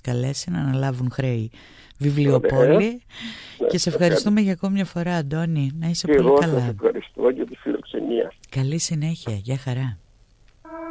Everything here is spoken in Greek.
καλέσει να αναλάβουν χρέη βιβλιοπόλη. Και σε ευχαριστούμε για ακόμη μια φορά, Αντώνη. Να είσαι πολύ καλά. Σας ευχαριστώ για τη φιλοξενία. Καλή συνέχεια. Γεια χαρά.